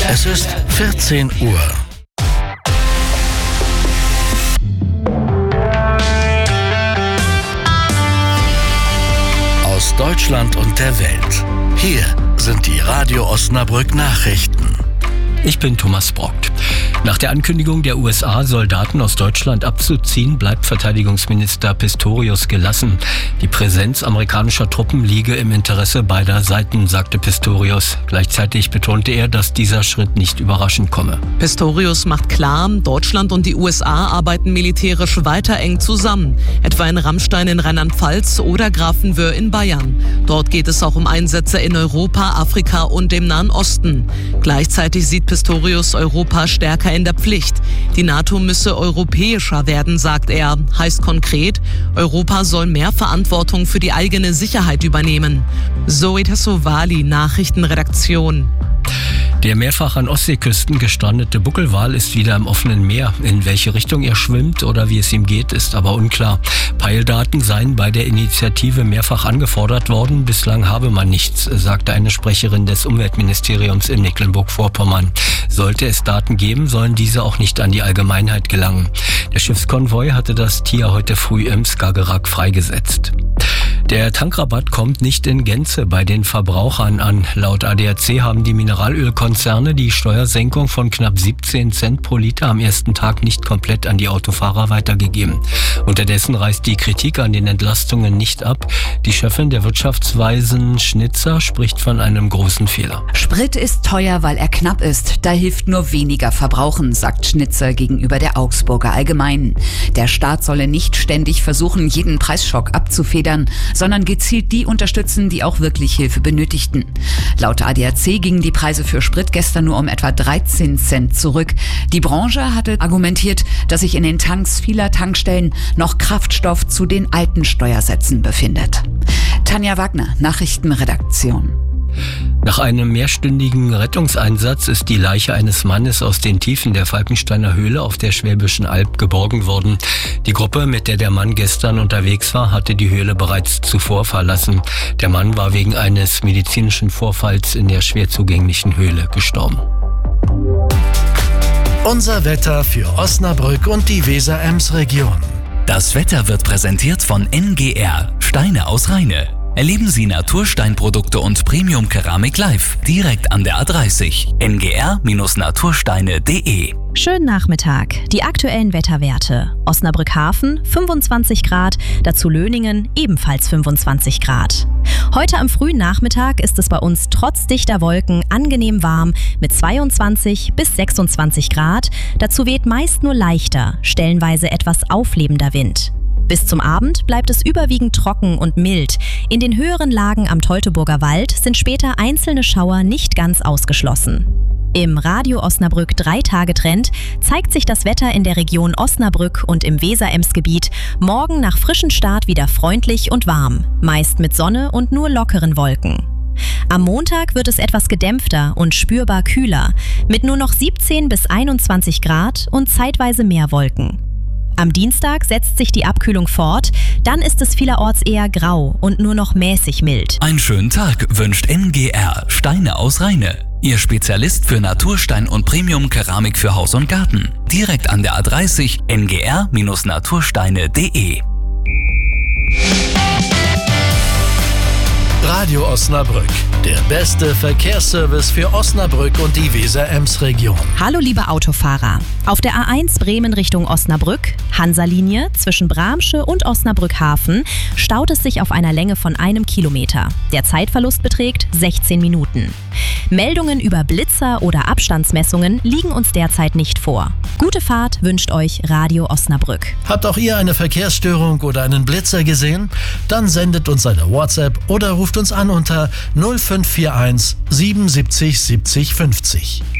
Es ist 14 Uhr. Aus Deutschland und der Welt. Hier sind die Radio Osnabrück Nachrichten. Ich bin Thomas Brock. Nach der Ankündigung der USA, Soldaten aus Deutschland abzuziehen, bleibt Verteidigungsminister Pistorius gelassen. Die Präsenz amerikanischer Truppen liege im Interesse beider Seiten, sagte Pistorius. Gleichzeitig betonte er, dass dieser Schritt nicht überraschend komme. Pistorius macht klar, Deutschland und die USA arbeiten militärisch weiter eng zusammen, etwa in Rammstein in Rheinland-Pfalz oder Grafenwöhr in Bayern. Dort geht es auch um Einsätze in Europa, Afrika und dem Nahen Osten. Gleichzeitig sieht Pistorius Europa stärker in der Pflicht. Die NATO müsse europäischer werden, sagt er. Heißt konkret, Europa soll mehr Verantwortung für die eigene Sicherheit übernehmen. Zoe Tassovali, Nachrichtenredaktion. Der mehrfach an Ostseeküsten gestrandete Buckelwal ist wieder im offenen Meer. In welche Richtung er schwimmt oder wie es ihm geht, ist aber unklar. Peildaten seien bei der Initiative mehrfach angefordert worden. Bislang habe man nichts, sagte eine Sprecherin des Umweltministeriums in Mecklenburg-Vorpommern. Sollte es Daten geben, sollen diese auch nicht an die Allgemeinheit gelangen. Der Schiffskonvoi hatte das Tier heute früh im Skagerrak freigesetzt. Der Tankrabatt kommt nicht in Gänze bei den Verbrauchern an. Laut ADAC haben die Mineralölkonzerne die Steuersenkung von knapp 17 Cent pro Liter am ersten Tag nicht komplett an die Autofahrer weitergegeben. Unterdessen reißt die Kritik an den Entlastungen nicht ab. Die Chefin der Wirtschaftsweisen Schnitzer spricht von einem großen Fehler. Sprit ist teuer, weil er knapp ist. Da hilft nur weniger verbrauchen, sagt Schnitzer gegenüber der Augsburger Allgemeinen. Der Staat solle nicht ständig versuchen, jeden Preisschock abzufedern, sondern gezielt die unterstützen, die auch wirklich Hilfe benötigten. Laut ADAC gingen die Preise für Sprit gestern nur um etwa 13 Cent zurück. Die Branche hatte argumentiert, dass sich in den Tanks vieler Tankstellen noch Kraftstoff zu den alten Steuersätzen befindet. Tanja Wagner, Nachrichtenredaktion. Nach einem mehrstündigen Rettungseinsatz ist die Leiche eines Mannes aus den Tiefen der Falkensteiner Höhle auf der Schwäbischen Alb geborgen worden. Die Gruppe, mit der der Mann gestern unterwegs war, hatte die Höhle bereits zuvor verlassen. Der Mann war wegen eines medizinischen Vorfalls in der schwer zugänglichen Höhle gestorben. Unser Wetter für Osnabrück und die Weser-Ems-Region. Das Wetter wird präsentiert von NGR, Steine aus Rheine. Erleben Sie Natursteinprodukte und Premium-Keramik live, direkt an der A30. ngr-natursteine.de. Schönen Nachmittag. Die aktuellen Wetterwerte. Osnabrück-Hafen 25 Grad, dazu Löningen ebenfalls 25 Grad. Heute am frühen Nachmittag ist es bei uns trotz dichter Wolken angenehm warm mit 22 bis 26 Grad. Dazu weht meist nur leichter, stellenweise etwas auflebender Wind. Bis zum Abend bleibt es überwiegend trocken und mild. In den höheren Lagen am Teutoburger Wald sind später einzelne Schauer nicht ganz ausgeschlossen. Im Radio Osnabrück 3-Tage-Trend zeigt sich das Wetter in der Region Osnabrück und im Weser-Ems-Gebiet morgen nach frischem Start wieder freundlich und warm, meist mit Sonne und nur lockeren Wolken. Am Montag wird es etwas gedämpfter und spürbar kühler, mit nur noch 17 bis 21 Grad und zeitweise mehr Wolken. Am Dienstag setzt sich die Abkühlung fort, dann ist es vielerorts eher grau und nur noch mäßig mild. Einen schönen Tag wünscht NGR, Steine aus Rheine. Ihr Spezialist für Naturstein und Premium-Keramik für Haus und Garten. Direkt an der A30 ngr-natursteine.de. Radio Osnabrück, der beste Verkehrsservice für Osnabrück und die Weser-Ems-Region. Hallo liebe Autofahrer. Auf der A1 Bremen Richtung Osnabrück, Hansa-Linie zwischen Bramsche und Osnabrück-Hafen, staut es sich auf einer Länge von 1 Kilometer. Der Zeitverlust beträgt 16 Minuten. Meldungen über Blitzer oder Abstandsmessungen liegen uns derzeit nicht vor. Gute Fahrt wünscht euch Radio Osnabrück. Habt auch ihr eine Verkehrsstörung oder einen Blitzer gesehen? Dann sendet uns eine WhatsApp oder ruft uns an unter 0541 77 70 50.